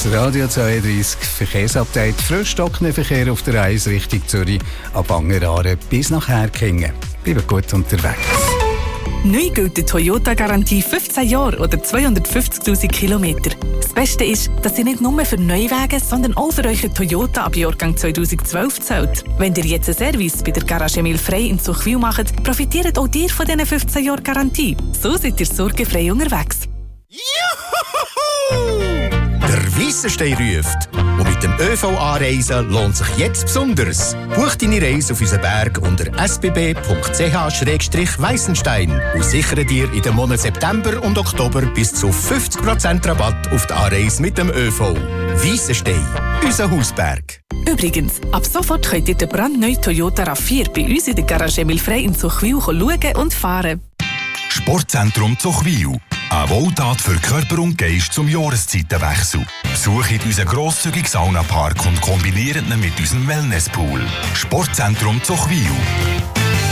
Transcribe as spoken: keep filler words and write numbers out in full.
Das Radio zweiunddreissig Verkehrsupdate. Frisch stockender Verkehr auf der eins Richtung Zürich ab Angeraden bis nach Herkingen. Bleibt gut unterwegs. Neu gilt die Toyota-Garantie fünfzehn Jahre oder zweihundertfünfzigtausend Kilometer. Das Beste ist, dass sie nicht nur für Neuwagen, sondern auch für euren Toyota ab Jahrgang zweitausendzwölf zählt. Wenn ihr jetzt einen Service bei der Garage Emil Frey in Zuchwil macht, profitiert auch ihr von diesen fünfzehn Jahren Garantie. So seid ihr sorgenfrei unterwegs. Juhu! Der Weissenstein ruft. Und mit dem ÖV anreisen lohnt sich jetzt besonders. Buch deine Reise auf unseren Berg unter s b b punkt c h schrägstrich weissenstein und sichere dir in den Monaten September und Oktober bis zu fünfzig Prozent Rabatt auf die Anreise mit dem ÖV. Weissenstein, unser Hausberg. Übrigens, ab sofort könnt ihr den brandneuen Toyota RAV vier bei uns in der Garage Emil Frey in Zuchwil schauen und fahren. Sportzentrum Zuchwil. Eine Wohltat für Körper und Geist zum Jahreszeitenwechsel. Besuche unseren grosszügigen Saunapark und kombinieren ihn mit unserem Wellnesspool. Sportzentrum Zuchwil.